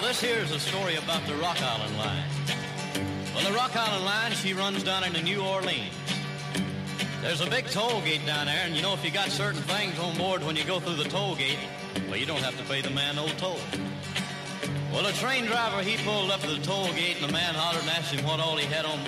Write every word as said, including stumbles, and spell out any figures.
this here is a story about the Rock Island Line. Well, the Rock Island Line, she runs down into New Orleans. There's a big toll gate down there, and you know if you got certain things on board when you go through the toll gate, well, you don't have to pay the man no toll. Well, the train driver, he pulled up to the toll gate, and the man hollered and asked him what all he had on